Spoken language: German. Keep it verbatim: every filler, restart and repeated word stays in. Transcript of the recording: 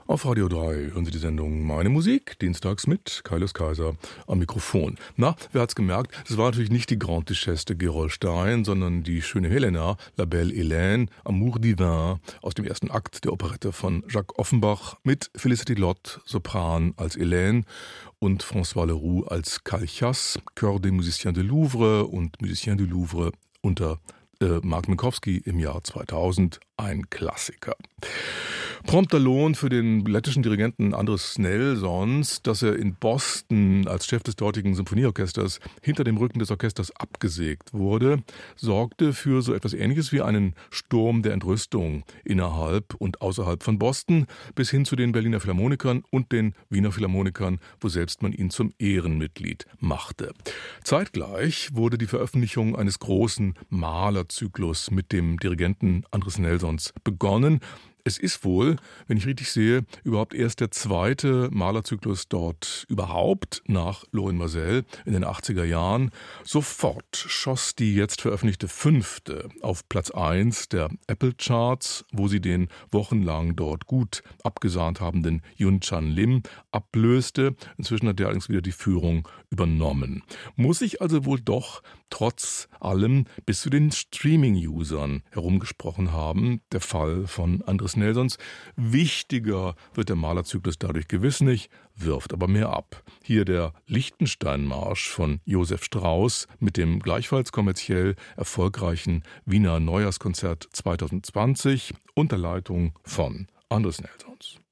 Auf Radio drei hören Sie die Sendung Meine Musik, dienstags mit Kaius Kaiser am Mikrofon. Na, wer hat's gemerkt? Das war natürlich nicht die Grande Duchesse de Gerolstein, sondern die schöne Helena, La Belle Hélène, Amour divin, aus dem ersten Akt der Operette von Jacques Offenbach mit Félicité Lotte, Sopran als Hélène und François Leroux als Calchas, Chœur des Musiciens du Louvre und Musiciens du Louvre unter äh, Mark Minkowski im Jahr zweitausend, ein Klassiker. Prompter Lohn für den lettischen Dirigenten Andris Nelsons, dass er in Boston als Chef des dortigen Symphonieorchesters hinter dem Rücken des Orchesters abgesägt wurde, sorgte für so etwas Ähnliches wie einen Sturm der Entrüstung innerhalb und außerhalb von Boston bis hin zu den Berliner Philharmonikern und den Wiener Philharmonikern, wo selbst man ihn zum Ehrenmitglied machte. Zeitgleich wurde die Veröffentlichung eines großen Malerzyklus mit dem Dirigenten Andris Nelsons begonnen. Es ist wohl, wenn ich richtig sehe, überhaupt erst der zweite Malerzyklus dort überhaupt nach Lorin Maazel in den achtziger Jahren. Sofort schoss die jetzt veröffentlichte fünfte auf Platz eins der Apple Charts, wo sie den wochenlang dort gut abgesahnt habenden Yun Chan Lim ablöste. Inzwischen hat er allerdings wieder die Führung übernommen. Muss sich also wohl doch trotz allem bis zu den Streaming-Usern herumgesprochen haben, der Fall von Andris Nelsons. Wichtiger wird der Malerzyklus dadurch gewiss nicht, wirft aber mehr ab. Hier der Lichtenstein-Marsch von Josef Strauss mit dem gleichfalls kommerziell erfolgreichen Wiener Neujahrskonzert zweitausendzwanzig unter Leitung von Andris Nelsons.